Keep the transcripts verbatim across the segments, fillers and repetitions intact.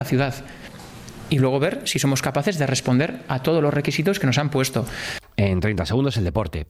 la ciudad. Y luego ver si somos capaces de responder a todos los requisitos que nos han puesto. En treinta segundos el deporte.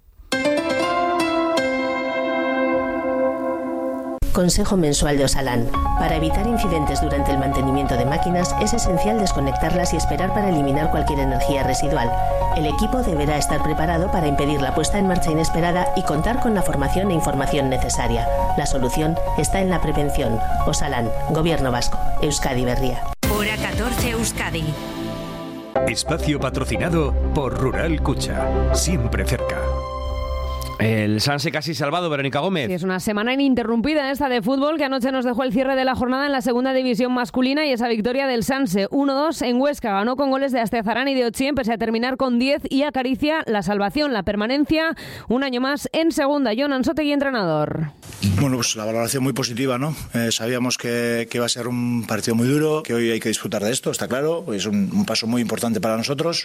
Consejo mensual de Osalan. Para evitar incidentes durante el mantenimiento de máquinas es esencial desconectarlas y esperar para eliminar cualquier energía residual. El equipo deberá estar preparado para impedir la puesta en marcha inesperada y contar con la formación e información necesaria. La solución está en la prevención. Osalan, Gobierno Vasco, Euskadi Berria. Hora catorce Euskadi. Espacio patrocinado por Rural Kutxa. Siempre cerca. El Sanse casi salvado, Verónica Gómez. Sí, es una semana ininterrumpida esta de fútbol que anoche nos dejó el cierre de la jornada en la segunda división masculina y esa victoria del Sanse uno dos en Huesca. Ganó con goles de Astezarán y de Ochien pese a terminar con diez y acaricia la salvación, la permanencia un año más en segunda. Jon Ansotegui, entrenador. Bueno, pues la valoración muy positiva, ¿no? Eh, sabíamos que, que iba a ser un partido muy duro, que hoy hay que disfrutar de esto, está claro. Es un, un paso muy importante para nosotros.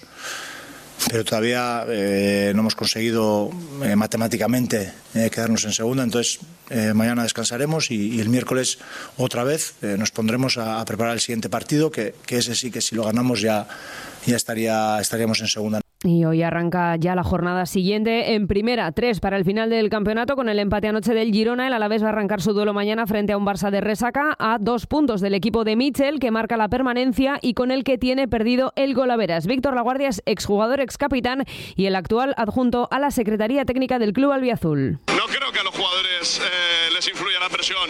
Pero todavía eh, no hemos conseguido eh, matemáticamente eh, quedarnos en segunda, entonces eh, mañana descansaremos y, y el miércoles otra vez eh, nos pondremos a, a preparar el siguiente partido, que, que ese sí que si lo ganamos ya, ya estaría, estaríamos en segunda. Y hoy arranca ya la jornada siguiente en primera, tres para el final del campeonato con el empate anoche del Girona. El Alavés va a arrancar su duelo mañana frente a un Barça de resaca a dos puntos del equipo de Mitchell que marca la permanencia y con el que tiene perdido el golaveras. Víctor Laguardia es exjugador, excapitán y el actual adjunto a la Secretaría Técnica del Club Albiazul. No creo que a los jugadores eh, les influya la presión.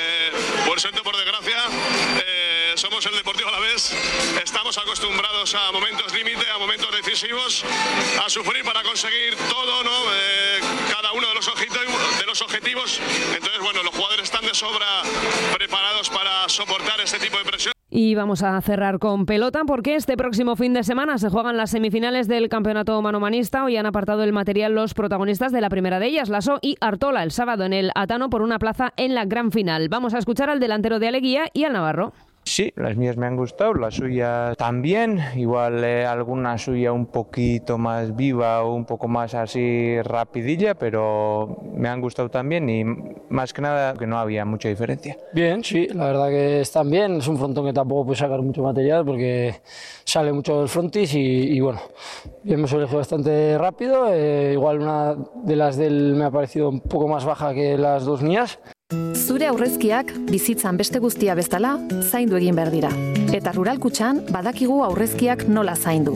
Eh, por suerte, por desgracia, eh, somos el Deportivo Alavés. Estamos acostumbrados a momentos límite, a momentos decisivos, a sufrir para conseguir todo, ¿no? Eh, cada uno de los, de los objetivos. Entonces, bueno, los jugadores están de sobra preparados para soportar este tipo de presión. Y vamos a cerrar con pelota porque este próximo fin de semana se juegan las semifinales del campeonato manomanista. Hoy han apartado el material los protagonistas de la primera de ellas, Lasso y Artola, el sábado en el Atano por una plaza en la gran final. Vamos a escuchar al delantero de Aleguía y al navarro. Sí, las mías me han gustado, la suya también, igual eh, alguna suya un poquito más viva o un poco más así rapidilla, pero me han gustado también y más que nada que no había mucha diferencia. Bien, sí, la verdad que están bien, es un frontón que tampoco puede sacar mucho material porque sale mucho del frontis y, y bueno, hemos elegido bastante rápido, eh, igual una de las del me ha parecido un poco más baja que las dos mías. Zure aurrezkiak bizitzan beste guztia bezala zaindu egin behar dira. Eta Rural Kutxan badakigu aurrezkiak nola zaindu.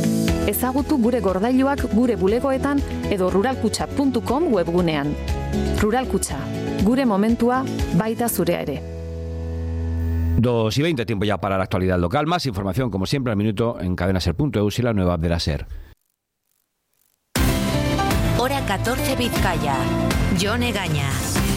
Ezagutu gure gordailuak gure bulegoetan edo ruralkutxa puntu com webgunean. Rural Kutxa, gure momentua baita zurea ere. dos y veinte, tiempo ya para la actualidad local. Más información, como siempre, al minuto en cadenaser punto eus y la nueva app de la SER. Hora catorce Vizcaya. Jon Egaña.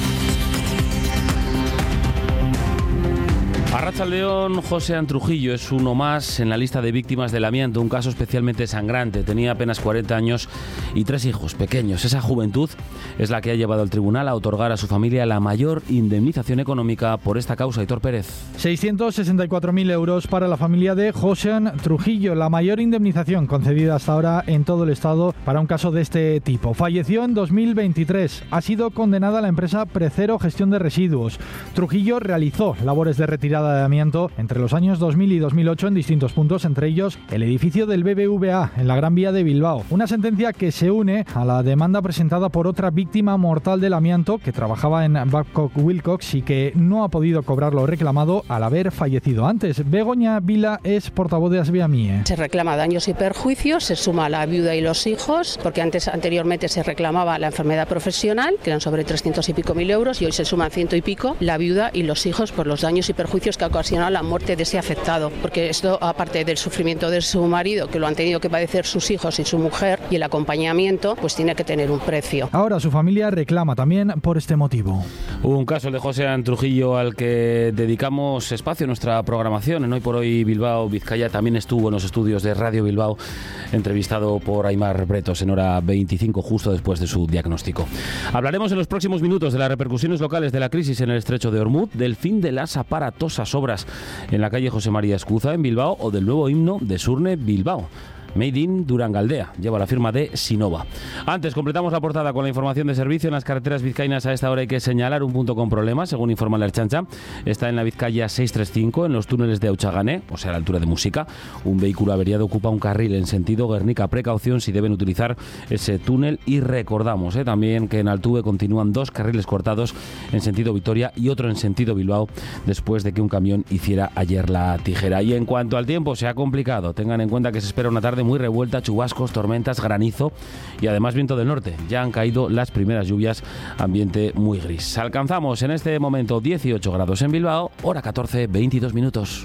Arratsaldeon, José Trujillo es uno más en la lista de víctimas del amianto, un caso especialmente sangrante. Tenía apenas cuarenta años y tres hijos pequeños. Esa juventud es la que ha llevado al tribunal a otorgar a su familia la mayor indemnización económica por esta causa. Aitor Pérez. seiscientos sesenta y cuatro mil euros para la familia de José Trujillo, la mayor indemnización concedida hasta ahora en todo el estado para un caso de este tipo. Falleció en dos mil veintitrés. Ha sido condenada la empresa Precero Gestión de Residuos. Trujillo realizó labores de retirada de amianto entre los años dos mil y dos mil ocho en distintos puntos, entre ellos el edificio del B B V A en la Gran Vía de Bilbao. Una sentencia que se une a la demanda presentada por otra víctima mortal del amianto que trabajaba en Babcock Wilcox y que no ha podido cobrar lo reclamado al haber fallecido antes. Begoña Vila es portavoz de Asbeamie. Se reclama daños y perjuicios, se suma la viuda y los hijos, porque antes anteriormente se reclamaba la enfermedad profesional, que eran sobre trescientos y pico mil euros, y hoy se suman ciento y pico la viuda y los hijos por los daños y perjuicios que ha ocasionado la muerte de ese afectado, porque esto, aparte del sufrimiento de su marido, que lo han tenido que padecer sus hijos y su mujer, y el acompañamiento, pues tiene que tener un precio. Ahora su familia reclama también por este motivo. Un caso de José Trujillo al que dedicamos espacio en nuestra programación. En Hoy por Hoy Bilbao, Vizcaya, también estuvo en los estudios de Radio Bilbao, entrevistado por Aimar Bretos en hora veinticinco, justo después de su diagnóstico. Hablaremos en los próximos minutos de las repercusiones locales de la crisis en el estrecho de Ormuz, del fin de las aparatosas obras en la calle José María Escuza en Bilbao o del nuevo himno de Surne Bilbao. Made in Durangaldea. Lleva la firma de Sinova. Antes completamos la portada con la información de servicio. En las carreteras vizcaínas a esta hora hay que señalar un punto con problemas, según informa la Ertzaintza. Está en la Vizcaya seiscientos treinta y cinco, en los túneles de Auchagané, o sea, a la altura de Música. Un vehículo averiado ocupa un carril en sentido Guernica. Precaución si deben utilizar ese túnel. Y recordamos eh, también que en Altuve continúan dos carriles cortados en sentido Vitoria y otro en sentido Bilbao, después de que un camión hiciera ayer la tijera. Y en cuanto al tiempo, se ha complicado. Tengan en cuenta que se espera una tarde muy revuelta, chubascos, tormentas, granizo y además viento del norte. Ya han caído las primeras lluvias, ambiente muy gris. Alcanzamos en este momento dieciocho grados en Bilbao, hora catorce, veintidós minutos.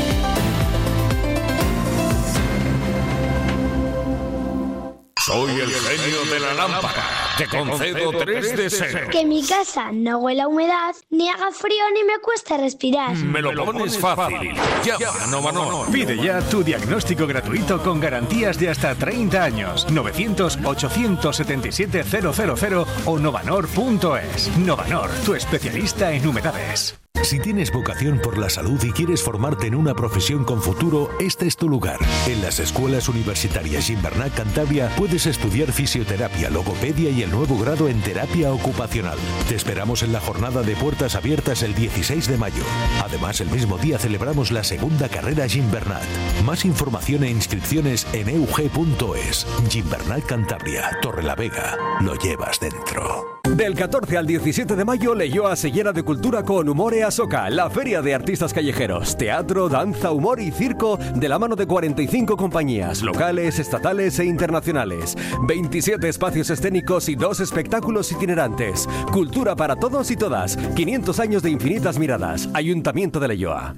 Soy el genio de la lámpara. Te concedo tres deseos. Que mi casa no huela a humedad, ni haga frío, ni me cueste respirar. Me lo pones fácil. Llama a Novanor. Pide ya tu diagnóstico gratuito con garantías de hasta treinta años. novecientos, ochocientos setenta y siete, cero cero cero o novanor punto es. Novanor, tu especialista en humedades. Si tienes vocación por la salud y quieres formarte en una profesión con futuro, este es tu lugar. En las escuelas universitarias Gimbernat Cantabria puedes estudiar fisioterapia, logopedia y el nuevo grado en terapia ocupacional. Te esperamos en la jornada de puertas abiertas el dieciséis de mayo. Además, el mismo día celebramos la segunda carrera Gimbernat. Más información e inscripciones en e u ge punto es. Gimbernat Cantabria, Torrelavega. Lo llevas dentro. Del catorce al diecisiete de mayo, Leioa se llena de cultura con Humor e Asoca, la feria de artistas callejeros. Teatro, danza, humor y circo de la mano de cuarenta y cinco compañías, locales, estatales e internacionales. veintisiete espacios escénicos y dos espectáculos itinerantes. Cultura para todos y todas. quinientos años de infinitas miradas. Ayuntamiento de Leioa.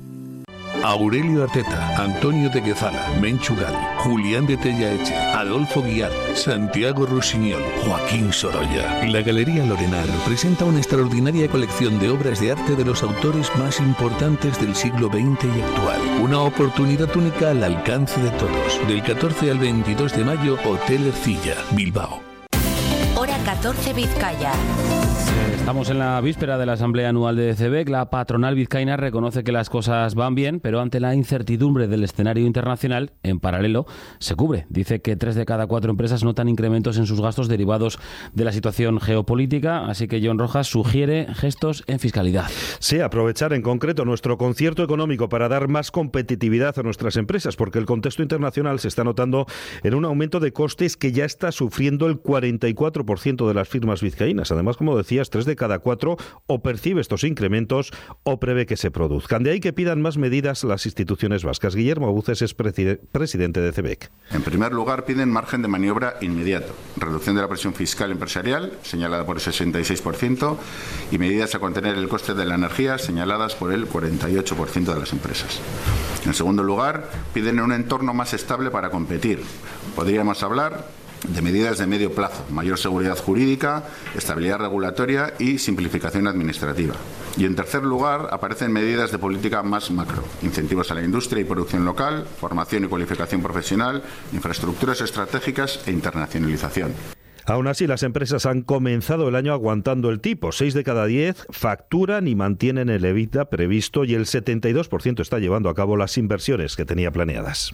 Aurelio Arteta, Antonio de Guezala, Menchu Gali, Julián de Tellaeche, Adolfo Guiar, Santiago Rusiñol, Joaquín Sorolla. La Galería Lorenar presenta una extraordinaria colección de obras de arte de los autores más importantes del siglo veinte y actual. Una oportunidad única al alcance de todos. Del catorce al veintidós de mayo, Hotel Ercilla, Bilbao. Hora catorce Vizcaya. Estamos en la víspera de la Asamblea Anual de C B E C. La patronal vizcaína reconoce que las cosas van bien, pero ante la incertidumbre del escenario internacional, en paralelo, se cubre. Dice que tres de cada cuatro empresas notan incrementos en sus gastos derivados de la situación geopolítica, así que John Rojas sugiere gestos en fiscalidad. Sí, aprovechar en concreto nuestro concierto económico para dar más competitividad a nuestras empresas, porque el contexto internacional se está notando en un aumento de costes que ya está sufriendo el cuarenta y cuatro por ciento de las firmas vizcaínas. Además, como decías, tres de cada cuatro o percibe estos incrementos o prevé que se produzcan. De ahí que pidan más medidas las instituciones vascas. Guillermo Abuces es presidente de C B E C. En primer lugar, piden margen de maniobra inmediato, reducción de la presión fiscal empresarial, señalada por el sesenta y seis por ciento, y medidas a contener el coste de la energía, señaladas por el cuarenta y ocho por ciento de las empresas. En segundo lugar, piden un entorno más estable para competir. Podríamos hablar de medidas de medio plazo, mayor seguridad jurídica, estabilidad regulatoria y simplificación administrativa. Y en tercer lugar, aparecen medidas de política más macro, incentivos a la industria y producción local, formación y cualificación profesional, infraestructuras estratégicas e internacionalización. Aún así, las empresas han comenzado el año aguantando el tipo. Seis de cada diez facturan y mantienen el EBITDA previsto y el setenta y dos por ciento está llevando a cabo las inversiones que tenía planeadas.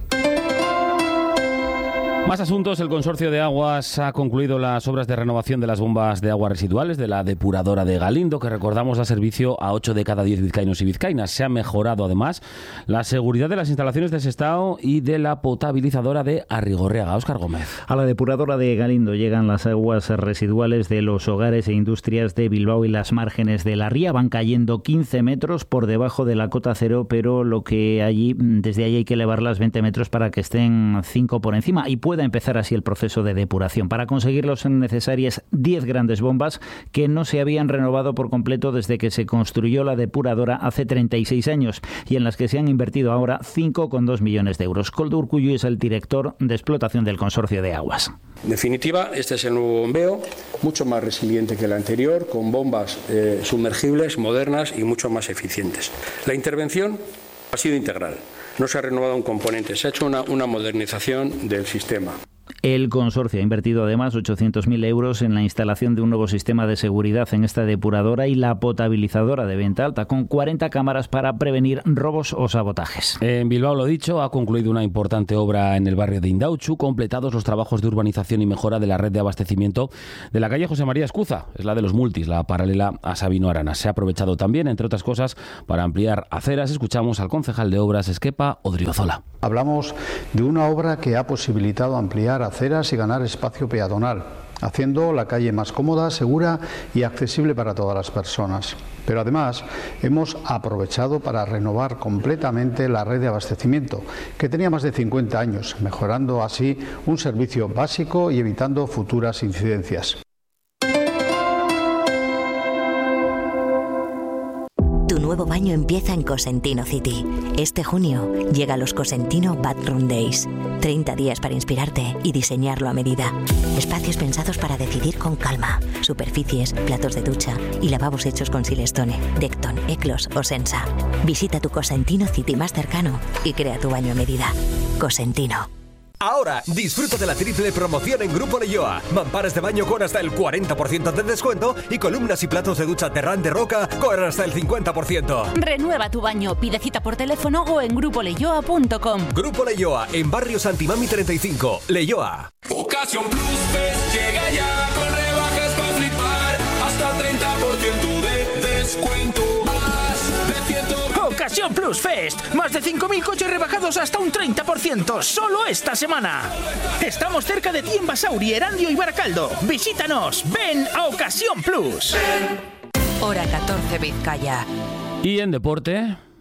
Más asuntos. El Consorcio de Aguas ha concluido las obras de renovación de las bombas de agua residuales de la depuradora de Galindo, que recordamos da servicio a ocho de cada diez vizcaínos y vizcaínas. Se ha mejorado además la seguridad de las instalaciones de Sestao y de la potabilizadora de Arrigorriaga. Óscar Gómez. A la depuradora de Galindo llegan las aguas residuales de los hogares e industrias de Bilbao y las márgenes de la ría. Van cayendo quince metros por debajo de la cota cero, pero lo que allí, desde allí hay que elevarlas veinte metros para que estén cinco por encima y pueda empezar así el proceso de depuración. Para conseguirlo son necesarias diez grandes bombas que no se habían renovado por completo desde que se construyó la depuradora hace treinta y seis años y en las que se han invertido ahora cinco coma dos millones de euros. Koldo Urkullu es el director de explotación del Consorcio de Aguas. En definitiva, este es el nuevo bombeo, mucho más resiliente que el anterior, con bombas eh, sumergibles, modernas y mucho más eficientes. La intervención ha sido integral. No se ha renovado un componente, se ha hecho una, una modernización del sistema. El consorcio ha invertido además ochocientos mil euros en la instalación de un nuevo sistema de seguridad en esta depuradora y la potabilizadora de Venta Alta, con cuarenta cámaras para prevenir robos o sabotajes. En Bilbao, lo dicho, ha concluido una importante obra en el barrio de Indautxu, completados los trabajos de urbanización y mejora de la red de abastecimiento de la calle José María Escuza, es la de los Multis, la paralela a Sabino Arana. Se ha aprovechado también, entre otras cosas, para ampliar aceras. Escuchamos al concejal de Obras, Esquepa Odriozola. Hablamos de una obra que ha posibilitado ampliar aceras y ganar espacio peatonal, haciendo la calle más cómoda, segura y accesible para todas las personas. Pero además hemos aprovechado para renovar completamente la red de abastecimiento, que tenía más de cincuenta años, mejorando así un servicio básico y evitando futuras incidencias. Tu nuevo baño empieza en Cosentino City. Este junio llega los Cosentino Bathroom Days. treinta días para inspirarte y diseñarlo a medida. Espacios pensados para decidir con calma. Superficies, platos de ducha y lavabos hechos con Silestone, Decton, Eclos o Sensa. Visita tu Cosentino City más cercano y crea tu baño a medida. Cosentino. Ahora, disfruta de la triple promoción en Grupo Leioa. Mamparas de baño con hasta el cuarenta por ciento de descuento y columnas y platos de ducha Terrán de Roca con hasta el cincuenta por ciento. Renueva tu baño, pide cita por teléfono o en grupo leioa punto com. Grupo Leioa, en Barrio Santimami treinta y cinco, Leioa. Ocasión Plus Fest llega ya con rebajas para flipar, hasta treinta por ciento de descuento. Ocasión Plus Fest, más de cinco mil coches rebajados hasta un treinta por ciento, solo esta semana. Estamos cerca de ti en Basauri, Erandio y Baracaldo. Visítanos, ven a Ocasión Plus. Hora catorce Vizcaya. Y en deporte...